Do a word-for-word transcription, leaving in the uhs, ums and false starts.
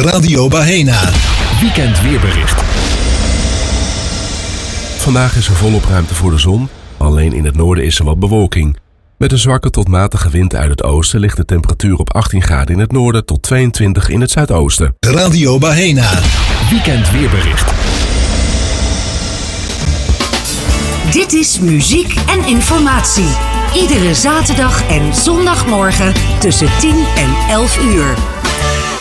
Radio Bahena. Weekend weerbericht. Vandaag is er volop ruimte voor de zon. Alleen in het noorden is er wat bewolking. Met een zwakke tot matige wind uit het oosten ligt de temperatuur op achttien graden in het noorden tot tweeëntwintig in het zuidoosten. Radio Bahena. Weekend weerbericht. Dit is muziek en informatie. Iedere zaterdag en zondagmorgen tussen tien en elf uur.